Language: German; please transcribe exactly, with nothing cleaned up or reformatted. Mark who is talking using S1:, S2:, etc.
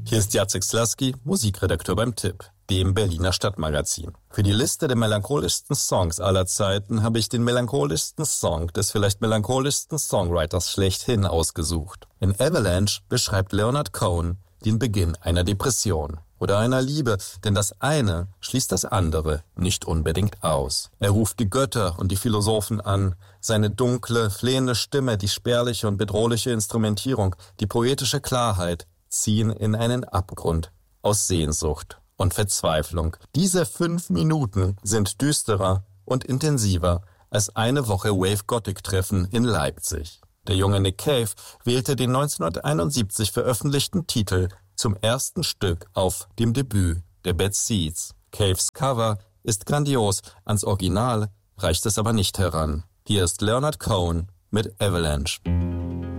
S1: Hier ist Jacek Slaski, Musikredakteur beim Tipp, dem Berliner Stadtmagazin. Für die Liste der melancholischsten Songs aller Zeiten habe ich den melancholischsten Song des vielleicht melancholischsten Songwriters schlechthin ausgesucht. In Avalanche beschreibt Leonard Cohen den Beginn einer Depression oder einer Liebe, denn das eine schließt das andere nicht unbedingt aus. Er ruft die Götter und die Philosophen an, seine dunkle, flehende Stimme, die spärliche und bedrohliche Instrumentierung, die poetische Klarheit ziehen in einen Abgrund aus Sehnsucht und Verzweiflung. Diese fünf Minuten sind düsterer und intensiver als eine Woche Wave-Gothic-Treffen in Leipzig. Der junge Nick Cave wählte den neunzehnhunderteinundsiebzig veröffentlichten Titel zum ersten Stück auf dem Debüt der Bad Seeds. Caves Cover ist grandios, ans Original reicht es aber nicht heran. Hier ist Leonard Cohen mit Avalanche.